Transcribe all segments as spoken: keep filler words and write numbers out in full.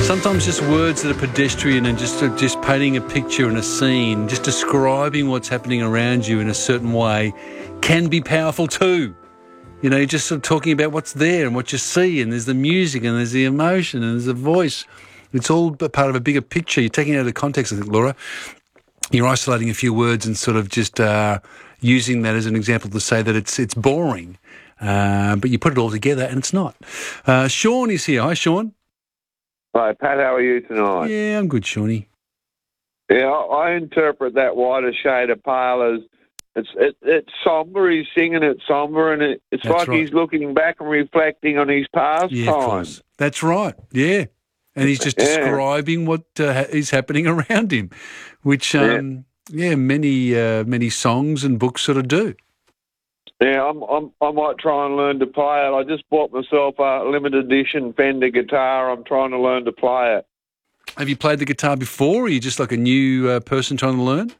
Sometimes just words that are pedestrian and just just painting a picture and a scene, just describing what's happening around you in a certain way can be powerful too. You know, you're just sort of talking about what's there and what you see, and there's the music and there's the emotion and there's the voice. It's all part of a bigger picture. You're taking it out of context, I think, Laura. You're isolating a few words and sort of just uh, using that as an example to say that it's it's boring. Uh, but you put it all together and it's not. Uh, Sean is here. Hi, Sean. Hi, Pat. How are you tonight? Yeah, I'm good, Shawnee. Yeah, I, I interpret that whiter shade of pale as it's it, it's sombre. He's singing it sombre, and it, it's That's like right. he's looking back and reflecting on his past Yeah, of time. course. That's right. Yeah. And he's just Yeah. describing what uh, ha- is happening around him, which, um, yeah, yeah many uh, many songs and books sort of do. Yeah, I'm, I'm, I might try and learn to play it. I just bought myself a limited edition Fender guitar. I'm trying to learn to play it. Have you played the guitar before, or are you just like a new uh, person trying to learn?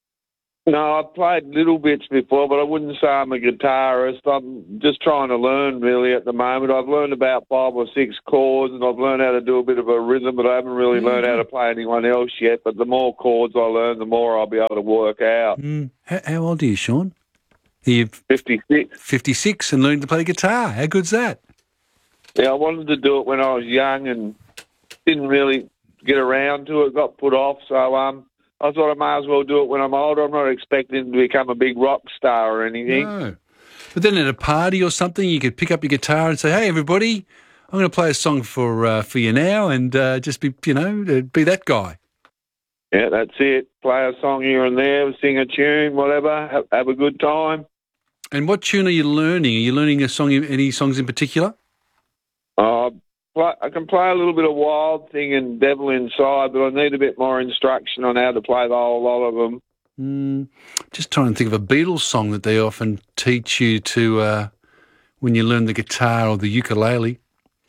No, I've played little bits before, but I wouldn't say I'm a guitarist. I'm just trying to learn, really, at the moment. I've learned about five or six chords, and I've learned how to do a bit of a rhythm, but I haven't really Mm, learned good. how to play anyone else yet. But the more chords I learn, the more I'll be able to work out. Mm. How, how old are you, Sean? Are you fifty-six. fifty-six and learning to play the guitar? How good's that? Yeah, I wanted to do it when I was young and didn't really get around to it, got put off, so um, I thought I may as well do it when I'm older. I'm not expecting to become a big rock star or anything. No. But then at a party or something, you could pick up your guitar and say, hey, everybody, I'm going to play a song for uh, for you now, and uh, just be, you know, be that guy. Yeah, that's it. Play a song here and there, sing a tune, whatever, have, have a good time. And what tune are you learning? Are you learning a song, any songs in particular? Uh, play, I can play a little bit of Wild Thing and Devil Inside, but I need a bit more instruction on how to play the whole lot of them. Mm, just trying to think of a Beatles song that they often teach you to uh, when you learn the guitar or the ukulele.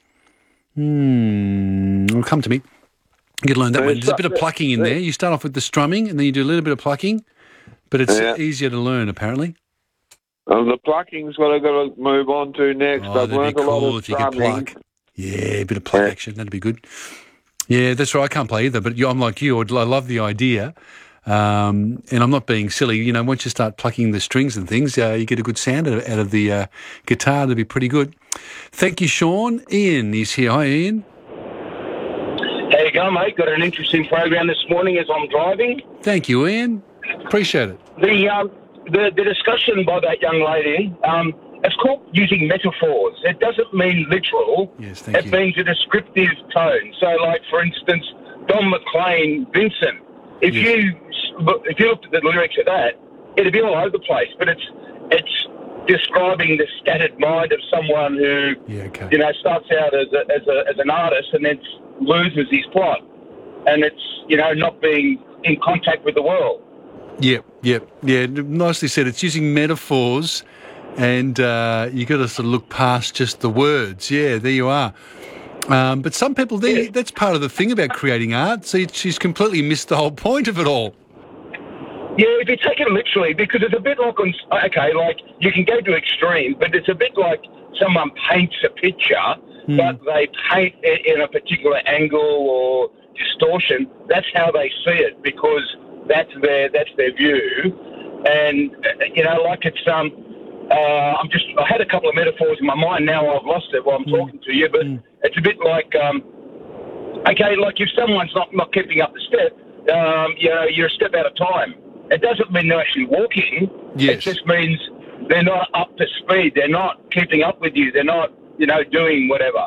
Hmm, it'll come to me. You can learn that Uh, one. There's a so- bit of plucking in there. You start off with the strumming, and then you do a little bit of plucking, but it's Yeah. easier to learn, apparently. Um, the plucking's what I've got to move on to next. Oh, I've that'd learned be a lot cool of if you could strumming. pluck. Yeah, a bit of pluck Yeah. action. That'd be good. Yeah, that's right. I can't play either, but you- I'm like you. I'd- I love the idea. Um, and I'm not being silly. You know, once you start plucking the strings and things, uh, you get a good sound out of, out of the uh, guitar. That'd be pretty good. Thank you, Sean. Ian is here. Hi, Ian. How you going, mate? Got an interesting program this morning as I'm driving. Thank you, Ian. Appreciate it. The um, the, the discussion by that young lady, um, it's called using metaphors. It doesn't mean literal. Yes, thank it you. means a descriptive tone. So, like, for instance, Don McLean, Vincent. If Yes. you look, if you looked at the lyrics of that, it'd be all over the place. But it's it's describing the scattered mind of someone who, Yeah, okay. you know, starts out as a, as a, as an artist and then loses his plot, and it's, you know, not being in contact with the world. Yep, yep, yeah. Nicely said. It's using metaphors, and uh, you got to sort of look past just the words. Yeah, there you are. Um, but some people, they, Yeah. that's part of the thing about creating art. See, she's completely missed the whole point of it all. Yeah, if you take it literally, because it's a bit like, on, okay, like you can go to extreme, but it's a bit like someone paints a picture, Hmm. but they paint it in a particular angle or distortion. That's how they see it, because that's their that's their view. And uh, you know, like it's um, uh, I'm just I had a couple of metaphors in my mind. Now I've lost it while I'm talking to you, but it's a bit like um, okay, like if someone's not not keeping up the step, um, you know, you're a step out of time. It doesn't mean they're actually walking. Yes. It just means they're not up to speed. They're not keeping up with you. They're not, you know, doing whatever.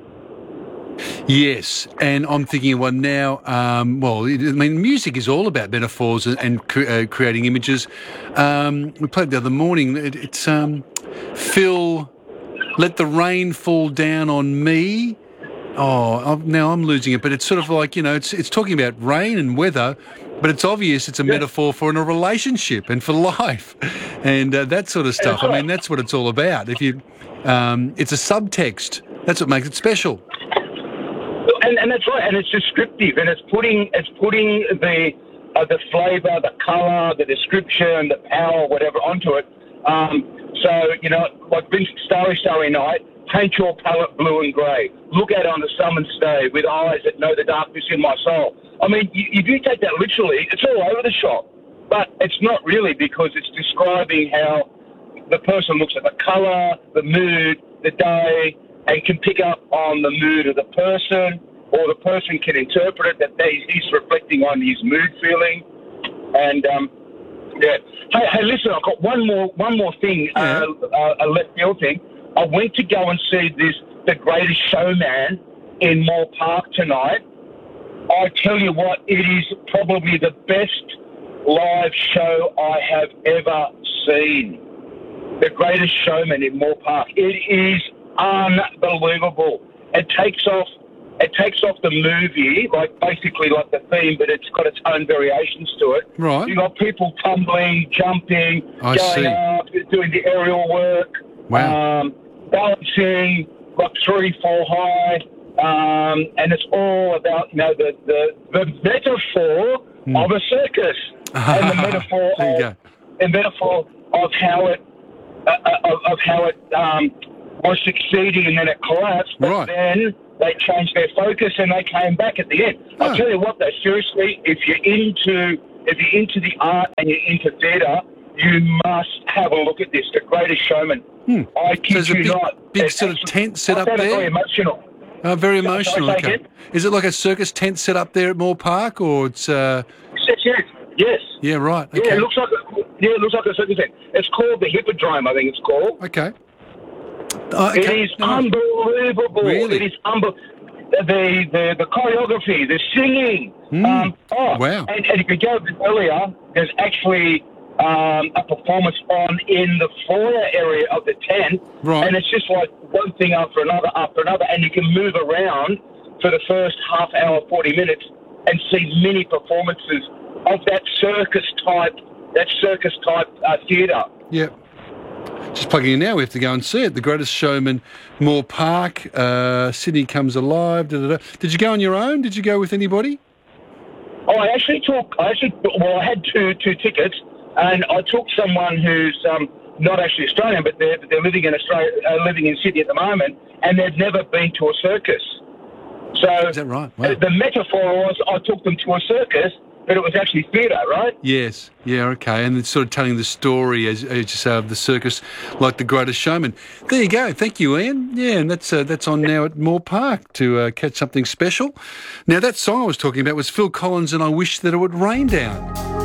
Yes, and I'm thinking, well, now, um, well, I mean, music is all about metaphors and, and cre- uh, creating images. Um, we played the other morning. It, it's um, Phil, let the rain fall down on me. Oh, I'm, now I'm losing it, but it's sort of like, you know, it's it's talking about rain and weather, but it's obvious it's a metaphor for in a relationship and for life, and uh, that sort of stuff. I mean, that's what it's all about. If you, um, it's a subtext. That's what makes it special. And, and that's right, and it's descriptive, and it's putting it's putting the uh, the flavour, the colour, the description, the power, whatever, onto it. Um, so you know, like Vincent Starry Starry Night paint your palette blue and grey. Look at it on a summer's day with eyes that know the darkness in my soul. I mean, you, if you take that literally, it's all over the shop. But it's not really, because it's describing how the person looks at the colour, the mood, the day, and can pick up on the mood of the person, or the person can interpret it that they, he's reflecting on his mood feeling. And, um, yeah. Hey, hey, listen, I've got one more one more thing, Yeah. uh, uh, a left field thing. I went to go and see this, The Greatest Showman in Moore Park tonight. I tell you what, it is probably the best live show I have ever seen. The Greatest Showman in Moore Park. It is unbelievable. It takes off it takes off the movie, like basically like the theme, but it's got its own variations to it. Right. You've got people tumbling, jumping, I going see. up, doing the aerial work, Wow. um, balancing, like three, four high, um, and it's all about, you know, the, the, the metaphor Hmm. of a circus and the metaphor There you of, the metaphor of how it uh, uh, of, of how it um, was succeeding and then it collapsed. But Right. then they changed their focus and they came back at the end. Oh. I'll tell you what, though, seriously, if you're into if you're into the art and you're into theatre, you must have a look at this. The Greatest Showman. Hmm. I So kid there's a you big, not. big It's sort of absolutely- tent set I up found it very there? emotional. Oh, very Sorry, emotional. say Okay. again? Is it like a circus tent set up there at Moore Park, or it's? Uh, Yes, yes, yes. yeah, right. Yeah, Okay. it looks like a, yeah, it looks like a circus tent. It's called the Hippodrome, I think it's called. Okay. Oh, It okay. is No. unbelievable. Really? It is unbelievable. The, the the choreography, the singing. Mm. Um, oh, Wow. And, and if you go a bit earlier, there's actually um, a performance on in the foyer area of the tent. Right. And it's just like one thing after another, after another, and you can move around for the first half hour, forty minutes, and see many performances of that circus type, that circus type uh, theatre. Yep. Just plugging in now, we have to go and see it. The Greatest Showman, Moore Park, uh, Sydney Comes Alive. Da, da, da. Did you go on your own? Did you go with anybody? Oh, I actually took. I actually well, I had two two tickets, and I took someone who's um, not actually Australian, but they're they're living in Australia, uh, living in Sydney at the moment, and they've never been to a circus. So Is that right? Wow. uh, the metaphor was I took them to a circus, but it was actually theatre, right? Yes. Yeah, okay. And it's sort of telling the story, as, as you say, of the circus, like The Greatest Showman. There you go. Thank you, Ian. Yeah, and that's uh, that's on now at Moore Park to uh, catch something special. Now, that song I was talking about was Phil Collins and I Wish That It Would Rain Down.